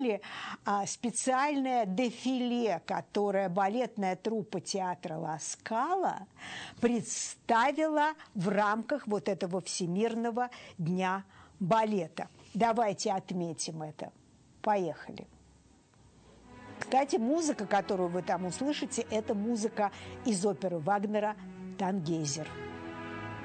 Июле специальное дефиле, которое балетная труппа театра Ла Скала представила в рамках вот этого Всемирного дня балета. Давайте отметим это. Поехали. Кстати, музыка, которую вы там услышите, это музыка из оперы Вагнера «Тангейзер».